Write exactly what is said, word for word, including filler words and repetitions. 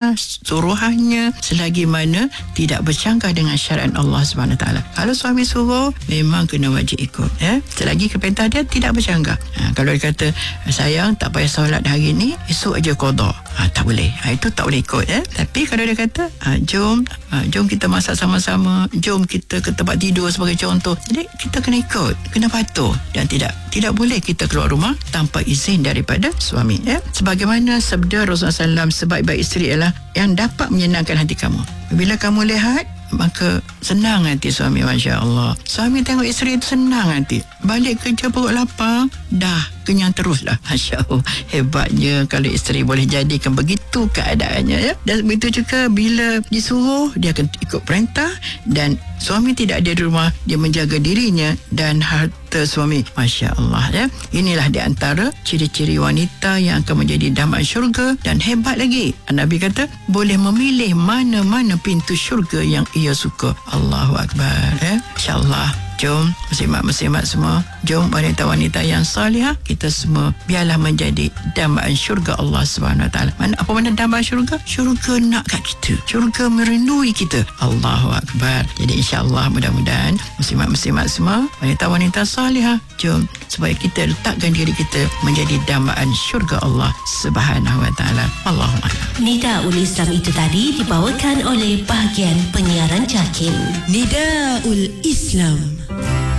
perintah suruhannya selagi mana tidak bercanggah dengan syariat Allah Subhanahu Wa Taala. Kalau suami suruh, memang kena wajib ikut, ya. Selagi ke perintah dia tidak bercanggah. Ha, kalau dia kata, sayang tak payah solat hari ni, esok aja qada, ha, tak boleh. Ha, itu tak boleh ikut, ya. Tapi kalau dia kata, ha, jom ha, jom kita masak sama-sama, jom kita ke tempat tidur sebagai contoh, jadi kita kena ikut, kena patuh, dan tidak tidak boleh kita keluar rumah tanpa izin daripada suami, ya. Sebagaimana sabda Rasulullah sallallahu alaihi wasallam, sebaik-baik isteri ialah yang dapat menyenangkan hati kamu. Bila kamu lihat, maka senang hati suami. Masya Allah, suami tengok isteri itu senang hati. Balik kerja perut lapar, dah kenyang terus lah. Masya Allah, hebatnya kalau isteri boleh jadikan begitu keadaannya, ya. Dan begitu juga bila disuruh, dia akan ikut perintah, dan suami tidak ada di rumah, dia menjaga dirinya dan harta suami. Masya Allah, ya. Inilah di antara ciri-ciri wanita yang akan menjadi dambaan syurga. Dan hebat lagi, Nabi kata boleh memilih mana-mana pintu syurga yang ia suka. Allahu Akbar, ya. InsyaAllah, jom muslimat-muslimat semua, jom wanita-wanita yang salihah, kita semua biarlah menjadi dambaan syurga Allah Subhanahu Wa Taala. Mana apa mana dambaan syurga? Syurga nak kat kita, syurga merindui kita. Allahu Akbar. Jadi insya-Allah mudah-mudahan muslimat-muslimat semua, wanita-wanita salihah, jom supaya kita letakkan diri kita menjadi dambaan syurga Allah Subhanahu Wa Taala. Allahumma. Nidaul Islam itu tadi dibawakan oleh bahagian penyiaran JAKIM. Nidaul Islam.